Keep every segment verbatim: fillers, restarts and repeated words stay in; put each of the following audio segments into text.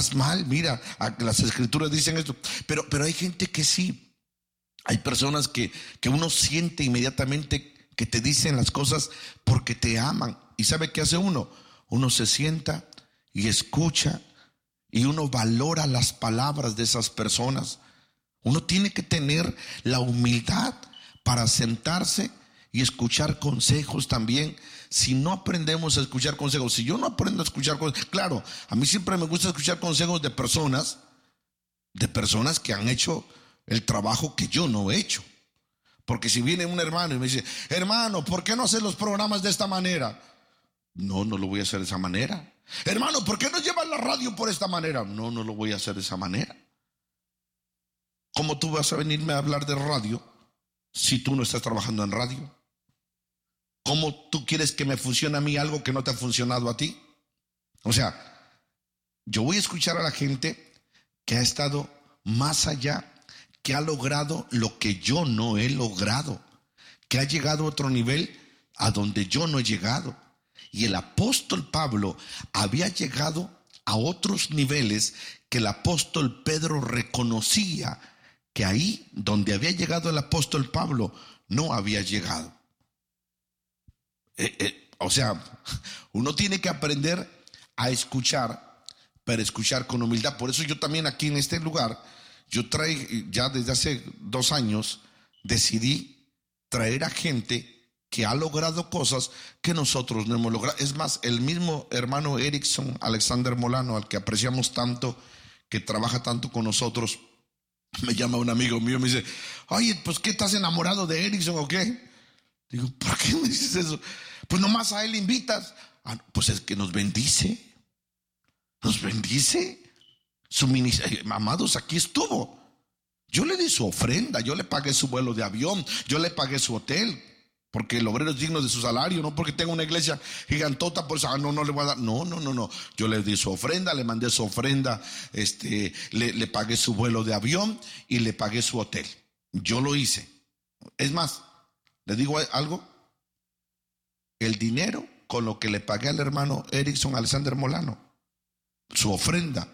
estás mal, mira, las escrituras dicen esto. Pero, pero hay gente que sí. Hay personas que, que uno siente inmediatamente que te dicen las cosas porque te aman. ¿Y sabe qué hace uno? Uno se sienta y escucha y uno valora las palabras de esas personas. Uno tiene que tener la humildad para sentarse y escuchar consejos también. Si no aprendemos a escuchar consejos, si yo no aprendo a escuchar consejos, claro, a mí siempre me gusta escuchar consejos de personas, de personas que han hecho el trabajo que yo no he hecho. Porque si viene un hermano y me dice, hermano, ¿por qué no haces los programas de esta manera? No, no lo voy a hacer de esa manera. Hermano, ¿por qué no llevas la radio por esta manera? No, no lo voy a hacer de esa manera. ¿Cómo tú vas a venirme a hablar de radio si tú no estás trabajando en radio? ¿Cómo tú quieres que me funcione a mí algo que no te ha funcionado a ti? O sea, yo voy a escuchar a la gente que ha estado más allá, que ha logrado lo que yo no he logrado, que ha llegado a otro nivel a donde yo no he llegado. Y el apóstol Pablo había llegado a otros niveles que el apóstol Pedro reconocía que ahí donde había llegado el apóstol Pablo no había llegado. Eh, eh, o sea, uno tiene que aprender a escuchar, pero escuchar con humildad. Por eso yo también aquí en este lugar, yo traigo, ya desde hace dos años, decidí traer a gente que ha logrado cosas que nosotros no hemos logrado. Es más, el mismo hermano Erickson, Alexander Molano, al que apreciamos tanto, que trabaja tanto con nosotros, me llama un amigo mío y me dice, oye, pues ¿qué, estás enamorado de Erickson o qué? Digo, ¿por qué me dices eso? Pues nomás a él invitas. Ah, pues es que nos bendice. Nos bendice. Su ministerio, amados, aquí estuvo. Yo le di su ofrenda, yo le pagué su vuelo de avión, yo le pagué su hotel, porque el obrero es digno de su salario, no porque tenga una iglesia gigantota, pues ah, no, no le voy a dar. No, no, no, no. Yo le di su ofrenda, le mandé su ofrenda, este, le, le pagué su vuelo de avión y le pagué su hotel. Yo lo hice. Es más, le digo algo, el dinero con lo que le pagué al hermano Erickson Alexander Molano, su ofrenda,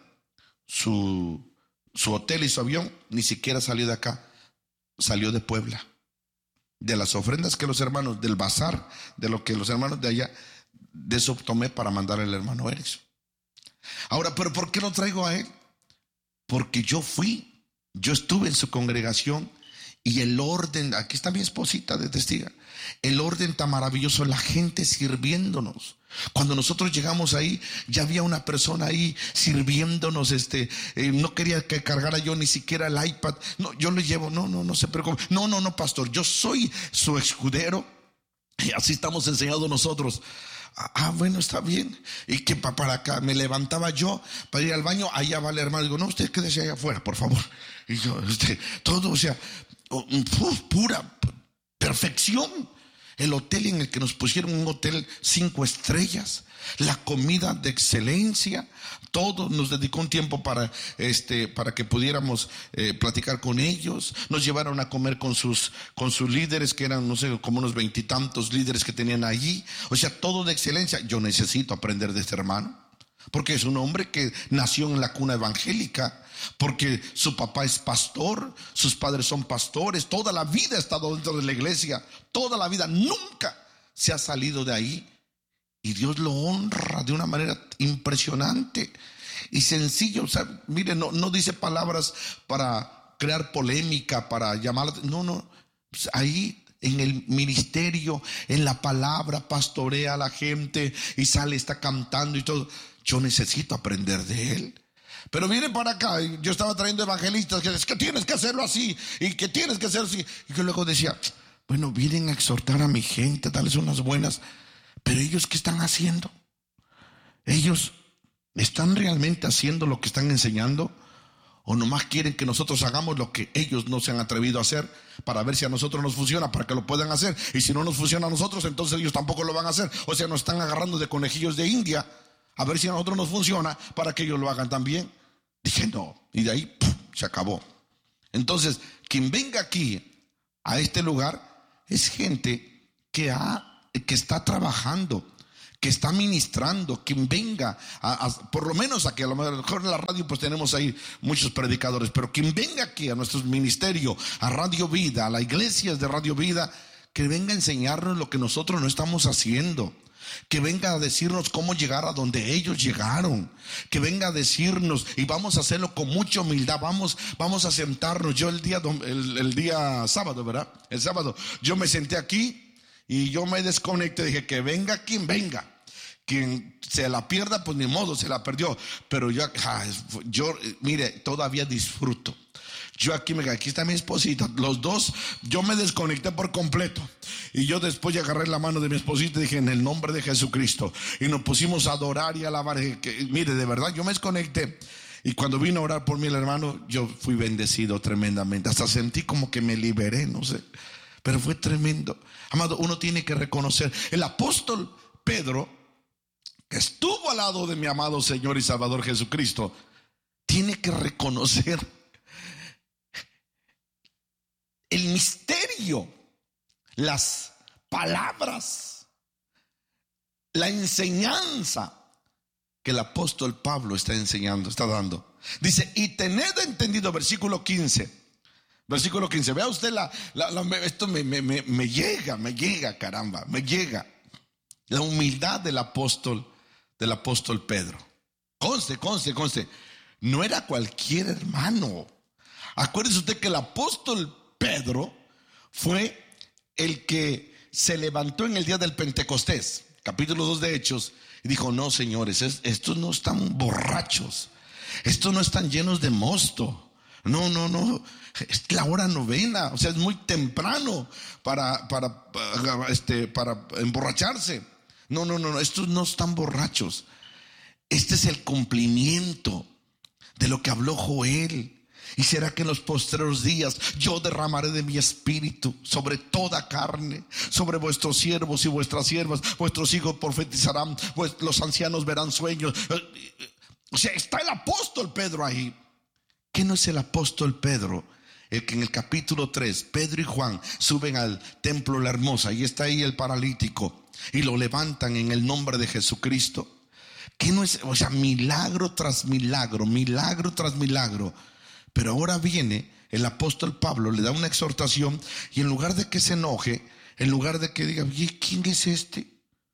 su, su hotel y su avión, ni siquiera salió de acá, salió de Puebla. De las ofrendas que los hermanos, del bazar, de lo que los hermanos de allá, de eso tomé para mandar al hermano Erickson. Ahora, ¿pero por qué lo traigo a él? Porque yo fui, yo estuve en su congregación. Y el orden, aquí está mi esposita de testiga, el orden tan maravilloso, la gente sirviéndonos. Cuando nosotros llegamos ahí, ya había una persona ahí sirviéndonos, este, eh, no quería que cargara yo ni siquiera el iPad. No, yo le llevo, no, no, no se preocupe. No, no, no, pastor, yo soy su escudero. Y así estamos enseñados nosotros. Ah, bueno, está bien. Y que pa, para acá me levantaba yo para ir al baño, allá va el hermano. Digo, no, usted quédese allá afuera, por favor. Y yo, este, todo, o sea, Uf, pura perfección. El hotel en el que nos pusieron, un hotel cinco estrellas, la comida de excelencia, todo. Nos dedicó un tiempo para este para que pudiéramos eh, platicar con ellos. Nos llevaron a comer con sus con sus líderes, que eran, no sé, como unos veintitantos líderes que tenían allí. O sea, todo de excelencia. Yo necesito aprender de este hermano, porque es un hombre que nació en la cuna evangélica, porque su papá es pastor, sus padres son pastores, toda la vida ha estado dentro de la iglesia, toda la vida, nunca se ha salido de ahí, y Dios lo honra de una manera impresionante y sencillo. O sea, mire, no, no dice palabras para crear polémica, para llamar, no, no, pues ahí en el ministerio, en la palabra, pastorea a la gente y sale, está cantando y todo. Yo necesito aprender de él. Pero viene para acá, y yo estaba trayendo evangelistas que es que tienes que hacerlo así y que tienes que hacerlo así. Y yo luego decía, bueno, vienen a exhortar a mi gente, darles unas buenas, pero ellos ¿qué están haciendo? ¿Ellos están realmente haciendo lo que están enseñando? ¿O nomás quieren que nosotros hagamos lo que ellos no se han atrevido a hacer para ver si a nosotros nos funciona, para que lo puedan hacer? Y si no nos funciona a nosotros, entonces ellos tampoco lo van a hacer. O sea, nos están agarrando de conejillos de India a ver si a nosotros nos funciona para que ellos lo hagan también. Dije, no. Y de ahí, ¡pum!, se acabó. Entonces, quien venga aquí a este lugar es gente que, ha, que está trabajando, que está ministrando, quien venga, a, a, por lo menos aquí, a lo mejor en la radio pues tenemos ahí muchos predicadores, pero quien venga aquí a nuestro ministerio, a Radio Vida, a las iglesias de Radio Vida, que venga a enseñarnos lo que nosotros no estamos haciendo, que venga a decirnos cómo llegar a donde ellos llegaron, que venga a decirnos, y vamos a hacerlo con mucha humildad, vamos, vamos a sentarnos. Yo el día, el, el día sábado, ¿verdad? El sábado, yo me senté aquí y yo me desconecté, dije que venga quien venga. Quien se la pierda, pues ni modo, se la perdió. Pero yo, yo mire, todavía disfruto. Yo aquí, me, aquí está mi esposita, los dos, yo me desconecté por completo. Y yo después agarré la mano de mi esposita y dije, en el nombre de Jesucristo. Y nos pusimos a adorar y a alabar. Que, mire, de verdad, yo me desconecté. Y cuando vino a orar por mí el hermano, yo fui bendecido tremendamente. Hasta sentí como que me liberé, no sé. Pero fue tremendo. Amado, uno tiene que reconocer. El apóstol Pedro, que estuvo al lado de mi amado Señor y Salvador Jesucristo, tiene que reconocer el misterio, las palabras, la enseñanza que el apóstol Pablo está enseñando, está dando. Dice, y tened entendido, versículo quince. Versículo quince, vea usted la, la, la esto me, me, me, me llega, me llega, caramba, me llega. La humildad del apóstol, del apóstol Pedro. Conste, conste, conste. No era cualquier hermano. Acuérdese usted que el apóstol Pedro fue el que se levantó en el día del Pentecostés, capítulo dos de Hechos, y dijo, no señores, es, estos no están borrachos, estos no están llenos de mosto. No, no, no, es la hora novena, o sea, es muy temprano para, para, este, para emborracharse. No, no, no, estos no están borrachos. Este es el cumplimiento de lo que habló Joel. Y será que en los postreros días yo derramaré de mi espíritu sobre toda carne, sobre vuestros siervos y vuestras siervas, vuestros hijos profetizarán, pues los ancianos verán sueños. O sea, está el apóstol Pedro ahí. ¿Qué no es el apóstol Pedro? El que en el capítulo tres, Pedro y Juan suben al templo La Hermosa, y está ahí el paralítico, y lo levantan en el nombre de Jesucristo. ¿Qué no es? O sea, milagro tras milagro, milagro tras milagro. Pero ahora viene el apóstol Pablo, le da una exhortación, y en lugar de que se enoje, en lugar de que diga, oye, ¿quién es este?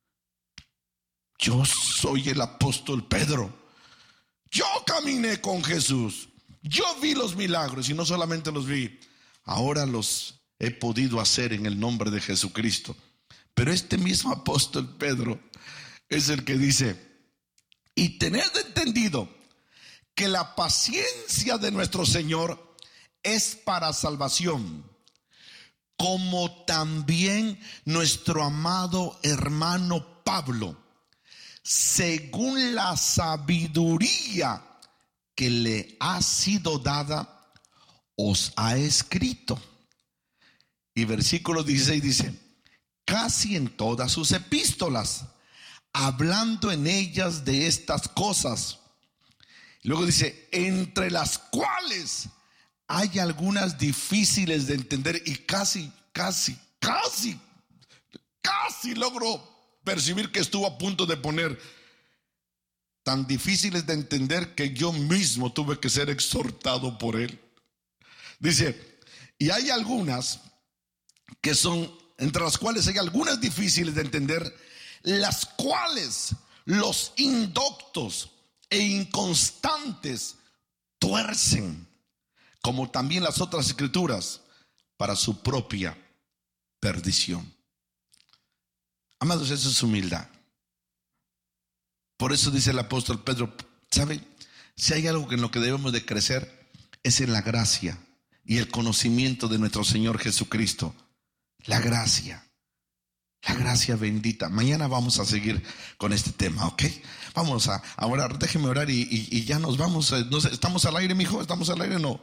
Yo soy el apóstol Pedro. Yo caminé con Jesús. Yo vi los milagros, y no solamente los vi, ahora los he podido hacer en el nombre de Jesucristo. Pero este mismo apóstol Pedro es el que dice, y tened entendido que la paciencia de nuestro Señor es para salvación, como también nuestro amado hermano Pablo, según la sabiduría que le ha sido dada, os ha escrito. Y versículo dieciséis dice, casi en todas sus epístolas, hablando en ellas de estas cosas. Luego dice, entre las cuales hay algunas difíciles de entender, y casi, casi, casi, casi logro percibir que estuvo a punto de poner tan difíciles de entender que yo mismo tuve que ser exhortado por él. Dice, y hay algunas que son, entre las cuales hay algunas difíciles de entender, las cuales los indoctos e inconstantes tuercen, como también las otras escrituras, para su propia perdición. Amados, eso es humildad. Por eso dice el apóstol Pedro, ¿sabe? Si hay algo en lo que debemos de crecer, es en la gracia y el conocimiento de nuestro Señor Jesucristo. La gracia, la gracia bendita. Mañana vamos a seguir con este tema, ¿ok? Vamos a, a orar, déjeme orar y, y, y ya nos vamos. No sé, ¿estamos al aire, mijo? ¿Estamos al aire? No.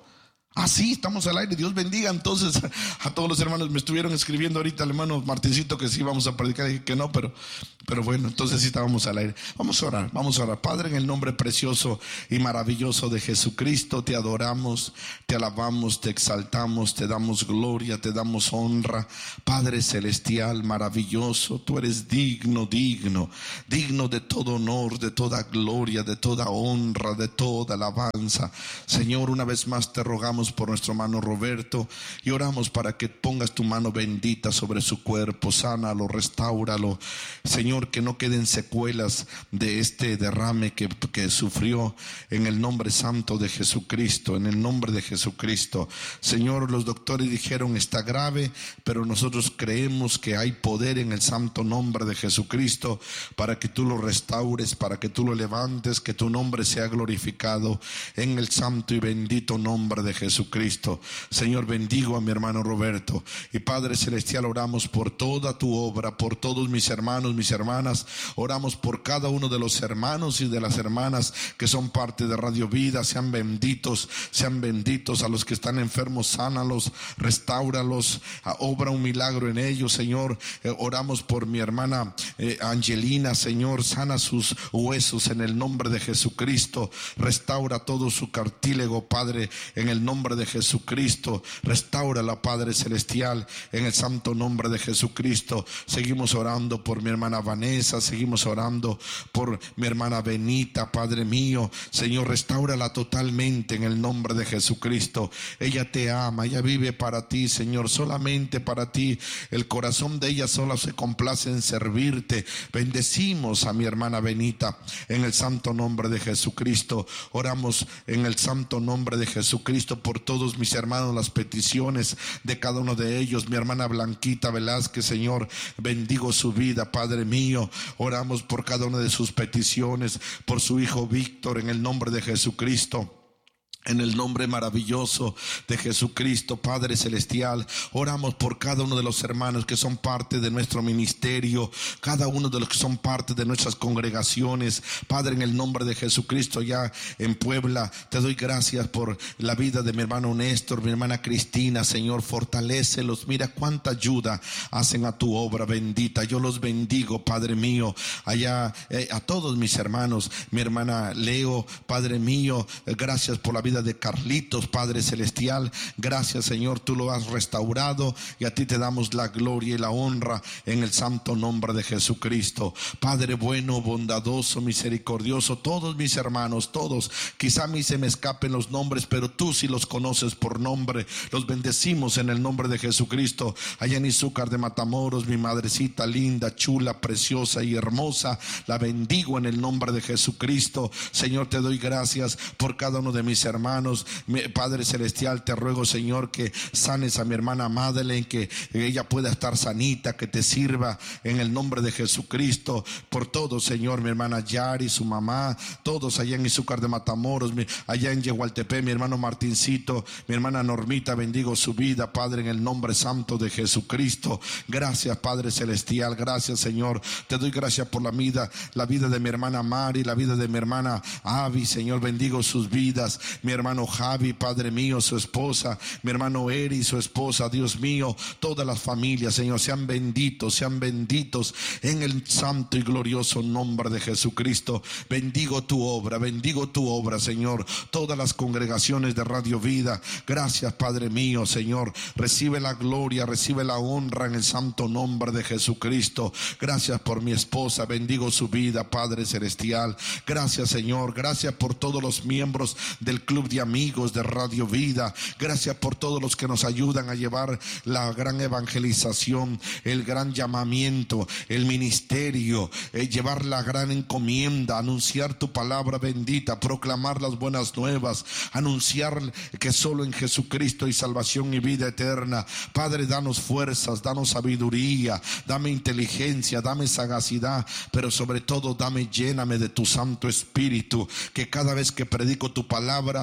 Ah, sí, estamos al aire. Dios bendiga entonces a todos los hermanos. Me estuvieron escribiendo ahorita el hermano Martincito que sí vamos a predicar. Dije que no, pero, pero bueno, entonces sí estábamos al aire. Vamos a orar, vamos a orar. Padre, en el nombre precioso y maravilloso de Jesucristo, te adoramos, te alabamos, te exaltamos, te damos gloria, te damos honra. Padre celestial, maravilloso, tú eres digno, digno, digno de todo honor, de toda gloria, de toda honra, de toda alabanza. Señor, una vez más te rogamos por nuestro hermano Roberto y oramos para que pongas tu mano bendita sobre su cuerpo, sánalo, restáuralo, Señor, que no queden secuelas de este derrame que, que sufrió, en el nombre santo de Jesucristo, en el nombre de Jesucristo. Señor, los doctores dijeron está grave, pero nosotros creemos que hay poder en el santo nombre de Jesucristo para que tú lo restaures, para que tú lo levantes, que tu nombre sea glorificado en el santo y bendito nombre de Jesucristo. Jesucristo. Señor, bendigo a mi hermano Roberto y Padre celestial, oramos por toda tu obra, por todos mis hermanos, mis hermanas, oramos por cada uno de los hermanos y de las hermanas que son parte de Radio Vida. Sean benditos, sean benditos. A los que están enfermos, sánalos, restáuralos, obra un milagro en ellos, Señor. Eh, oramos por mi hermana eh, Angelina, Señor, sana sus huesos en el nombre de Jesucristo, restaura todo su cartílago, Padre, en el nombre de Jesucristo, restaura la Padre celestial, en el santo nombre de Jesucristo. Seguimos orando por mi hermana Vanessa, seguimos orando por mi hermana Benita, Padre mío, Señor, restáurala totalmente en el nombre de Jesucristo. Ella te ama, ella vive para ti, Señor, solamente para ti. El corazón de ella solo se complace en servirte. Bendecimos a mi hermana Benita en el santo nombre de Jesucristo. Oramos en el santo nombre de Jesucristo por todos mis hermanos, las peticiones de cada uno de ellos. Mi hermana Blanquita Velázquez, Señor, bendigo su vida, Padre mío. Oramos por cada una de sus peticiones, por su hijo Víctor, en el nombre de Jesucristo. En el nombre maravilloso de Jesucristo, Padre celestial, oramos por cada uno de los hermanos que son parte de nuestro ministerio, cada uno de los que son parte de nuestras congregaciones. Padre, en el nombre de Jesucristo, ya en Puebla, te doy gracias por la vida de mi hermano Néstor, mi hermana Cristina. Señor, fortalécelos. Mira cuánta ayuda hacen a tu obra bendita. Yo los bendigo, Padre mío, allá eh, a todos mis hermanos, mi hermana Leo, Padre mío, eh, gracias por la vida de Carlitos, Padre celestial. Gracias, Señor, tú lo has restaurado y a ti te damos la gloria y la honra en el santo nombre de Jesucristo. Padre bueno, bondadoso, misericordioso, todos mis hermanos, todos, quizá a mí se me escapen los nombres, pero tú sí los conoces por nombre. Los bendecimos en el nombre de Jesucristo. Allá en Izúcar de Matamoros, mi madrecita linda, chula, preciosa y hermosa, la bendigo en el nombre de Jesucristo. Señor, te doy gracias por cada uno de mis hermanos. Hermanos, Padre celestial, te ruego, Señor, que sanes a mi hermana Madeleine, que ella pueda estar sanita, que te sirva en el nombre de Jesucristo. Por todos, Señor, mi hermana Yari, su mamá, todos allá en Izúcar de Matamoros, allá en Yehualtepec, mi hermano Martincito, mi hermana Normita, bendigo su vida, Padre, en el nombre santo de Jesucristo. Gracias, Padre celestial, gracias, Señor. Te doy gracias por la vida, la vida de mi hermana Mari, la vida de mi hermana Avi, Señor, bendigo sus vidas. Mi hermano Javi, Padre mío, su esposa, mi hermano Eri, su esposa, Dios mío, todas las familias, Señor, sean benditos, sean benditos en el santo y glorioso nombre de Jesucristo. Bendigo tu obra, bendigo tu obra, Señor, todas las congregaciones de Radio Vida. Gracias, Padre mío, Señor, recibe la gloria, recibe la honra en el santo nombre de Jesucristo. Gracias por mi esposa, bendigo su vida, Padre celestial. Gracias, Señor, gracias por todos los miembros del club de amigos de Radio Vida. Gracias por todos los que nos ayudan a llevar la gran evangelización, el gran llamamiento, el ministerio, eh, llevar la gran encomienda, anunciar tu palabra bendita, proclamar las buenas nuevas, anunciar que solo en Jesucristo hay salvación y vida eterna. Padre, danos fuerzas, danos sabiduría, dame inteligencia, dame sagacidad, pero sobre todo dame, lléname de tu Santo Espíritu, que cada vez que predico tu palabra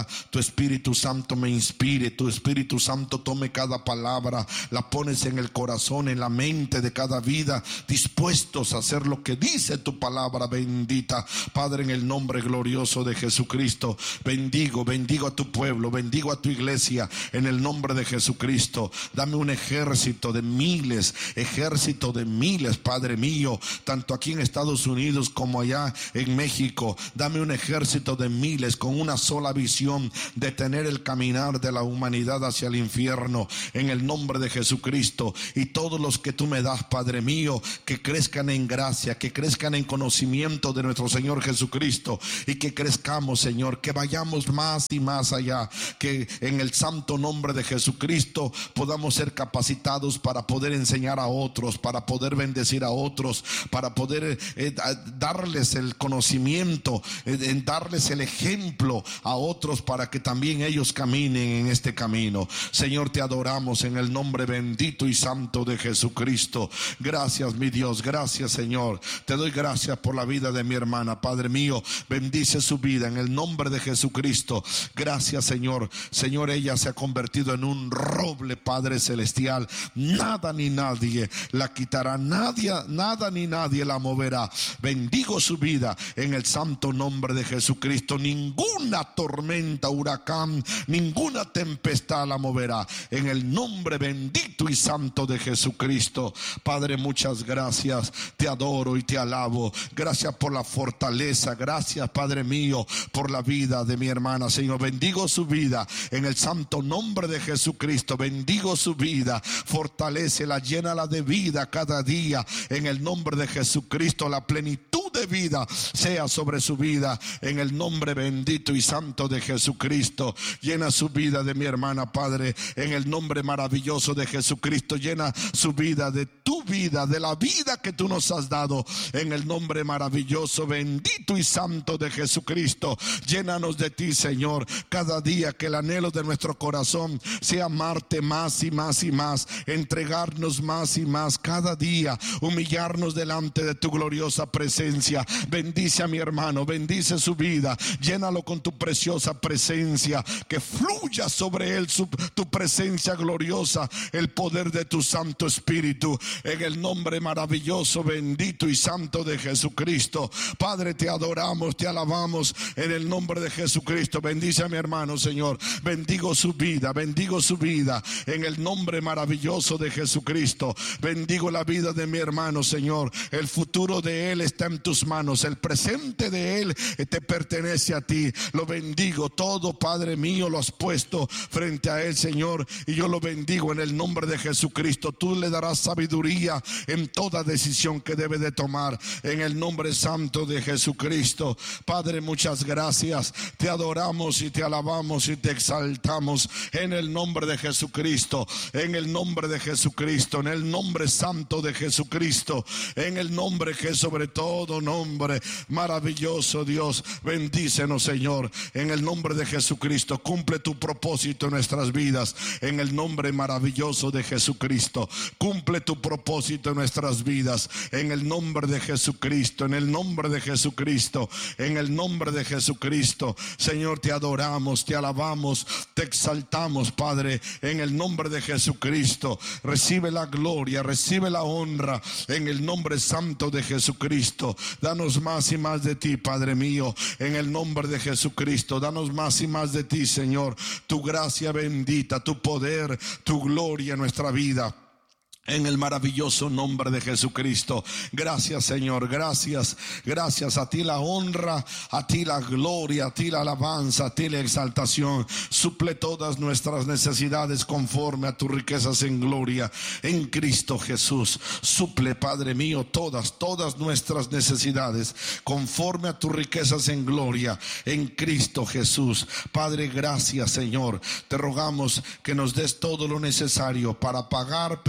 tu Espíritu Santo me inspire, tu Espíritu Santo tome cada palabra, la pones en el corazón, en la mente de cada vida, dispuestos a hacer lo que dice tu palabra bendita. Padre, en el nombre glorioso de Jesucristo, bendigo, bendigo a tu pueblo, bendigo a tu iglesia, en el nombre de Jesucristo. Dame un ejército de miles, ejército de miles, Padre mío, tanto aquí en Estados Unidos como allá en México. Dame un ejército de miles con una sola visión, detener el caminar de la humanidad hacia el infierno, en el nombre de Jesucristo. Y todos los que tú me das, Padre mío, que crezcan en gracia, que crezcan en conocimiento de nuestro Señor Jesucristo, y que crezcamos, Señor, que vayamos más y más allá, que en el santo nombre de Jesucristo podamos ser capacitados para poder enseñar a otros, para poder bendecir a otros, para poder eh, darles el conocimiento, eh, en darles el ejemplo a otros, para que también ellos caminen en este camino. Señor, te adoramos en el nombre bendito y santo de Jesucristo. Gracias, mi Dios, gracias, Señor. Te doy gracias por la vida de mi hermana. Padre mío, bendice su vida en el nombre de Jesucristo. Gracias, Señor. Señor, ella se ha convertido en un roble, Padre celestial. Nada ni nadie la quitará, nadie, nada ni nadie la moverá. Bendigo su vida en el santo nombre de Jesucristo. Ninguna tormenta, huracán, ninguna tempestad la moverá, en el nombre bendito y santo de Jesucristo. Padre, muchas gracias, te adoro y te alabo. Gracias por la fortaleza, gracias, Padre mío, por la vida de mi hermana. Señor, bendigo su vida en el santo nombre de Jesucristo. Bendigo su vida, fortalécela, llénala de vida cada día en el nombre de Jesucristo. La plenitud de vida sea sobre su vida en el nombre bendito y santo de Jesucristo. Llena su vida de mi hermana, Padre, en el nombre maravilloso de Jesucristo. Llena su vida de tu vida, de la vida que tú nos has dado, en el nombre maravilloso, bendito y santo de Jesucristo. Llénanos de ti, Señor, cada día, que el anhelo de nuestro corazón sea amarte más y más y más, entregarnos más y más cada día, humillarnos delante de tu gloriosa presencia. Bendice a mi hermano, bendice su vida, llénalo con tu preciosa presencia, que fluya sobre él su, tu presencia gloriosa, el poder de tu Santo Espíritu, en el nombre maravilloso, bendito y santo de Jesucristo. Padre, te adoramos, te alabamos en el nombre de Jesucristo. Bendice a mi hermano, Señor, bendigo su vida, bendigo su vida en el nombre maravilloso de Jesucristo. Bendigo la vida de mi hermano, Señor, el futuro de él está en tus manos, el presente de él te pertenece a ti. Lo bendigo todo, Padre mío, lo has puesto frente a él, Señor, y yo lo bendigo en el nombre de Jesucristo. Tú le darás sabiduría en toda decisión que debe de tomar, en el nombre santo de Jesucristo. Padre, muchas gracias, te adoramos y te alabamos y te exaltamos en el nombre de Jesucristo, en el nombre de Jesucristo, en el nombre santo de Jesucristo, en el nombre que es sobre todo nombre. Maravilloso Dios, bendícenos, Señor, en el nombre de Jesucristo. Cumple tu propósito en nuestras vidas, en el nombre maravilloso de Jesucristo. Cumple tu propósito en nuestras vidas, en el nombre de Jesucristo, en el nombre de Jesucristo, en el nombre de Jesucristo. Señor, te adoramos, te alabamos, te exaltamos, Padre, en el nombre de Jesucristo. Recibe la gloria, recibe la honra en el nombre santo de Jesucristo. Danos más y más de ti, Padre mío, en el nombre de Jesucristo. Danos más y más de ti, Señor, tu gracia bendita, tu poder, tu gloria en nuestra vida, en el maravilloso nombre de Jesucristo. Gracias, Señor, gracias, gracias. A ti la honra, a ti la gloria, a ti la alabanza, a ti la exaltación. Suple todas nuestras necesidades conforme a tus riquezas en gloria en Cristo Jesús. Suple, Padre mío, todas, todas nuestras necesidades conforme a tus riquezas en gloria en Cristo Jesús. Padre, gracias, Señor. Te rogamos que nos des todo lo necesario para pagar, permanecer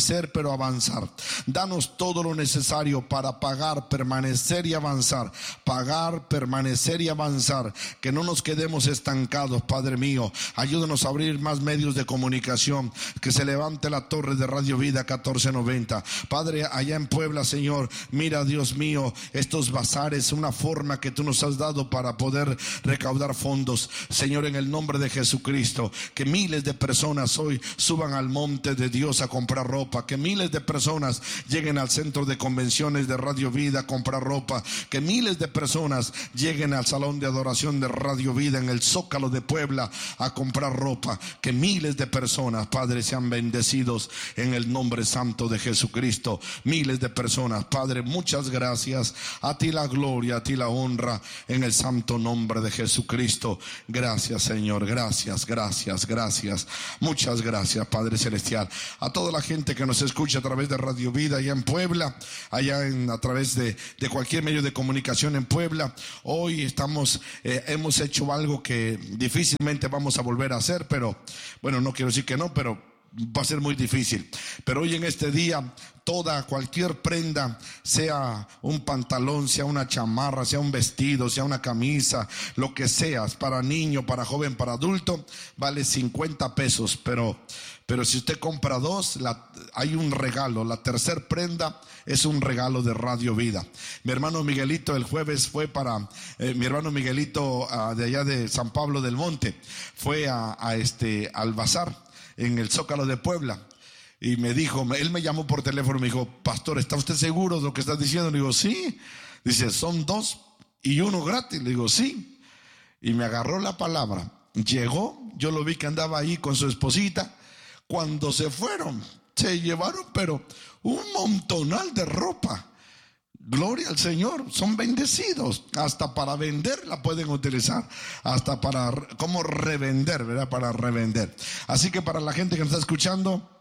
permanecer, pero avanzar. Danos todo lo necesario para pagar, permanecer y avanzar. Pagar, permanecer y avanzar. Que no nos quedemos estancados, Padre mío. Ayúdanos a abrir más medios de comunicación. Que se levante la torre de Radio Vida catorce noventa. Padre, allá en Puebla, Señor, mira, Dios mío, estos bazares, una forma que tú nos has dado para poder recaudar fondos. Señor, en el nombre de Jesucristo, que miles de personas hoy suban al monte de Dios a comprar ropa, que miles de personas lleguen al centro de convenciones de Radio Vida a comprar ropa, que miles de personas lleguen al salón de adoración de Radio Vida en el Zócalo de Puebla a comprar ropa, que miles de personas, Padre, sean bendecidos en el nombre santo de Jesucristo. Miles de personas, Padre, muchas gracias. A ti la gloria, a ti la honra, en el santo nombre de Jesucristo. Gracias, Señor, gracias, gracias, gracias. Muchas gracias, Padre Celestial. A toda la gente que nos escucha a través de Radio Vida allá en Puebla, allá en, a través de, de cualquier medio de comunicación en Puebla. Hoy estamos, eh, hemos hecho algo que difícilmente vamos a volver a hacer, pero bueno, no quiero decir que no, pero va a ser muy difícil. Pero hoy en este día, toda, cualquier prenda, sea un pantalón, sea una chamarra, sea un vestido, sea una camisa, lo que sea, para niño, para joven, para adulto, vale cincuenta pesos. Pero, pero si usted compra dos, la, hay un regalo. La tercer prenda es un regalo de Radio Vida. Mi hermano Miguelito el jueves fue para, eh, mi hermano Miguelito uh, de allá de San Pablo del Monte, fue a, a este, al bazar en el Zócalo de Puebla, y me dijo, él me llamó por teléfono y me dijo: pastor, ¿está usted seguro de lo que está diciendo? Le digo, sí. Dice, son dos y uno gratis. Le digo, sí. Y me agarró la palabra. Llegó, yo lo vi que andaba ahí con su esposita. Cuando se fueron, se llevaron pero un montonal de ropa. Gloria al Señor, son bendecidos. Hasta para vender la pueden utilizar, hasta para como revender, ¿verdad? Para revender. Así que para la gente que nos está escuchando,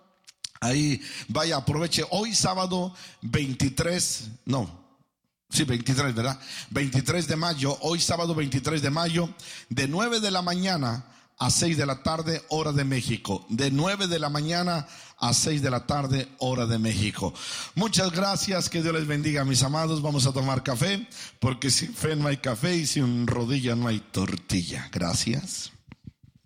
ahí vaya, aproveche. Hoy sábado veintitrés, no, sí, veintitrés, ¿verdad? veintitrés de mayo, hoy sábado veintitrés de mayo, de nueve de la mañana a seis de la tarde, hora de México. De nueve de la mañana a seis de la tarde, hora de México. Muchas gracias, que Dios les bendiga, mis amados. Vamos a tomar café, porque sin fe no hay café y sin rodilla no hay tortilla. Gracias.